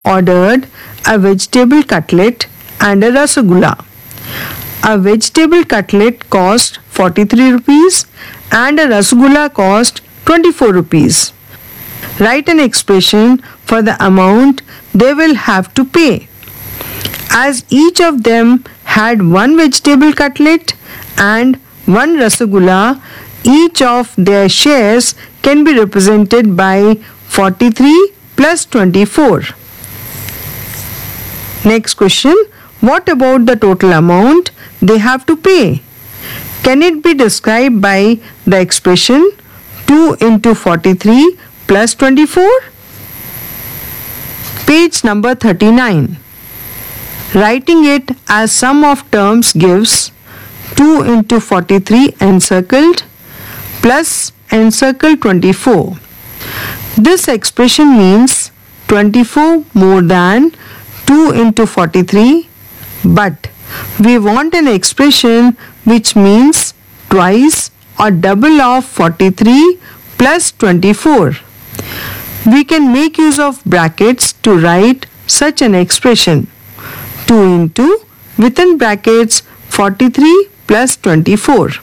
ordered a vegetable cutlet and a rasgulla. A vegetable cutlet cost 43 rupees and a rasgulla cost 24 rupees. Write an expression for the amount they will have to pay. As each of them had one vegetable cutlet and one rasgulla, each of their shares can be represented by 43 plus 24. Next question. What about the total amount they have to pay? Can it be described by the expression 2 into 43 plus 24? Page number 39. Writing it as sum of terms gives 2 into 43 encircled plus encircled 24. This expression means 24 more than 2 into 43, but we want an expression which means twice or double of 43 plus 24. We can make use of brackets to write such an expression. 2 into within brackets 43 plus 24.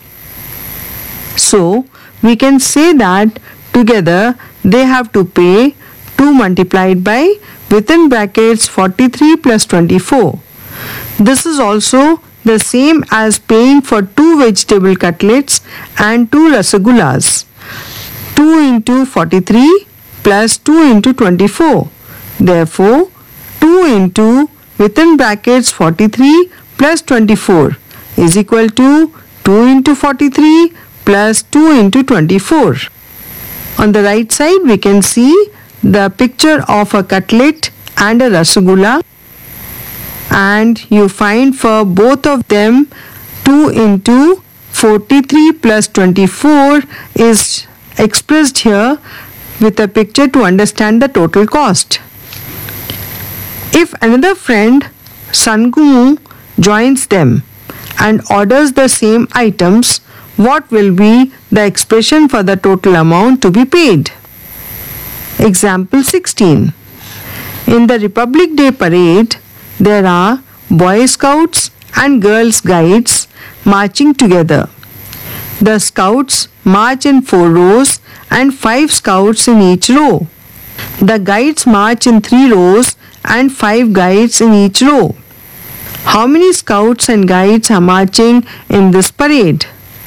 So, we can say that together they have to pay 2 multiplied by within brackets 43 plus 24. This is also the same as paying for 2 vegetable cutlets and 2 rasagullas. 2 into 43 plus 2 into 24. Therefore, 2 into within brackets 43 plus 24 is equal to 2 into 43 plus 2 into 24. On the right side we can see the picture of a cutlet and a rasgulla, and you find for both of them 2 into 43 plus 24 is expressed here with a picture to understand the total cost. If another friend, Sangumu, joins them and orders the same items, what will be the expression for the total amount to be paid? Example 16. In the Republic Day parade, there are Boy Scouts and Girl Guides marching together. The Scouts march in 4 rows and 5 Scouts in each row. The Guides march in 3 rows and 5 Guides in each row. How many Scouts and Guides are marching in this parade?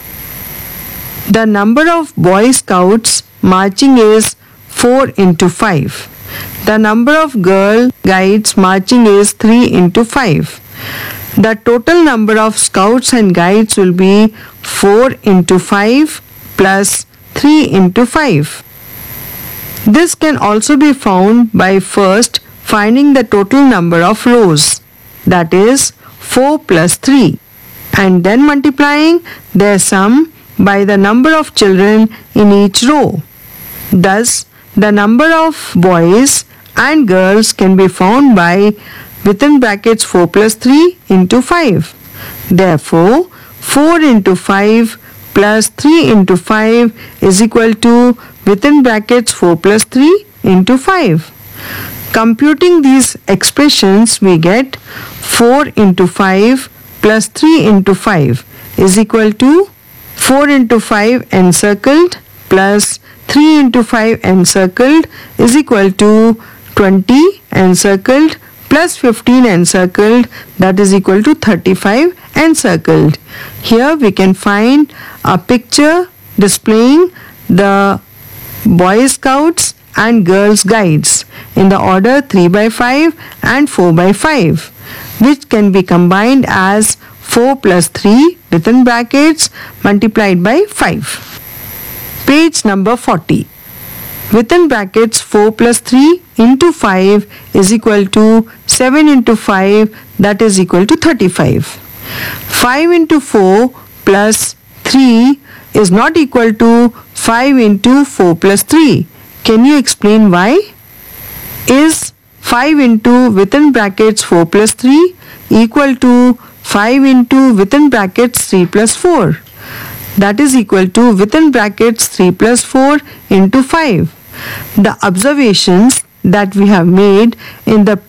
The number of Boy Scouts marching is 4 into 5. The number of Girl Guides marching is 3 into 5. The total number of Scouts and Guides will be 4 into 5 plus 3 into 5. This can also be found by first finding the total number of rows, that is 4 plus 3, and then multiplying their sum by the number of children in each row. Thus, the number of boys and girls can be found by within brackets 4 plus 3 into 5. Therefore, 4 into 5 plus 3 into 5 is equal to within brackets 4 plus 3 into 5. Computing these expressions, we get 4 into 5 plus 3 into 5 is equal to 4 into 5 encircled plus 3 into 5 encircled is equal to 20 encircled plus 15 encircled, that is equal to 35 encircled. Here we can find a picture displaying the Boy Scouts and Girls Guides in the order 3 by 5 and 4 by 5, which can be combined as 4 plus 3 within brackets multiplied by 5. Page number 40. Within brackets 4 plus 3 into 5 is equal to 7 into 5, that is equal to 35. 5 into 4 plus 3 is not equal to 5 into 4 plus 3. Can you explain why? Is 5 into within brackets 4 plus 3 equal to 5 into within brackets 3 plus 4? That is equal to within brackets 3 plus 4 into 5. The observations that we have made in the